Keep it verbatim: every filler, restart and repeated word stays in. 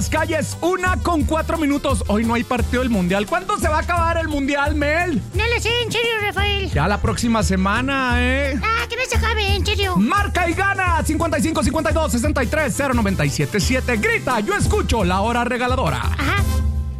Calles, una con cuatro minutos. Hoy no hay partido del Mundial. ¿Cuándo se va a acabar el Mundial, Mel? No lo sé, en serio, Rafael. Ya la próxima semana, ¿eh? Ah, que no se acabe, en serio. Marca y gana. cincuenta y cinco, cincuenta y dos, sesenta y tres, cero noventa y siete siete. Grita, yo escucho la hora regaladora. Ajá.